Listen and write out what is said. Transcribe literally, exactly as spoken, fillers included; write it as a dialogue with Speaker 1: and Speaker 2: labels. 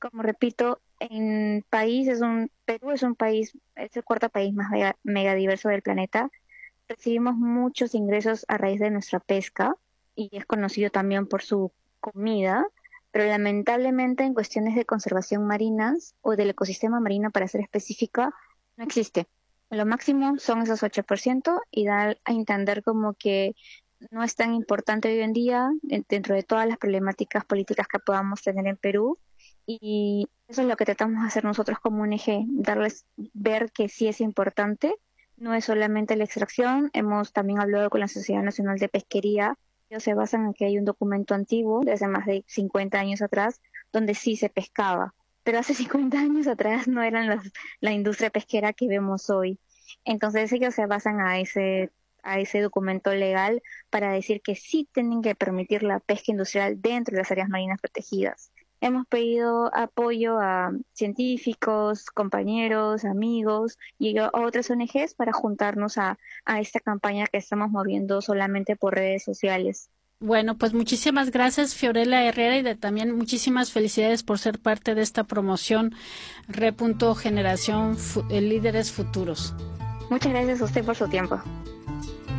Speaker 1: como repito, en país es un, Perú es un país, es el cuarto país más mega, megadiverso del planeta. Recibimos muchos ingresos a raíz de nuestra pesca y es conocido también por su comida, pero lamentablemente en cuestiones de conservación marinas o del ecosistema marino, para ser específica, no existe. Lo máximo son esos ocho por ciento y da a entender como que no es tan importante hoy en día en- dentro de todas las problemáticas políticas que podamos tener en Perú. Y eso es lo que tratamos de hacer nosotros como O N G, darles ver que sí es importante, no es solamente la extracción. Hemos también hablado con la Sociedad Nacional de Pesquería. Ellos se basan en que hay un documento antiguo, de hace más de cincuenta años atrás, donde sí se pescaba. Pero hace cincuenta años atrás no eran las, la industria pesquera que vemos hoy. Entonces ellos se basan a ese, a ese documento legal para decir que sí tienen que permitir la pesca industrial dentro de las áreas marinas protegidas. Hemos pedido apoyo a científicos, compañeros, amigos y a otras O N Ges para juntarnos a, a esta campaña que estamos moviendo solamente por redes sociales.
Speaker 2: Bueno, pues muchísimas gracias, Fiorella Herrera, y de, también muchísimas felicidades por ser parte de esta promoción Re. Generación Fu- eh, Líderes Futuros.
Speaker 1: Muchas gracias a usted por su tiempo.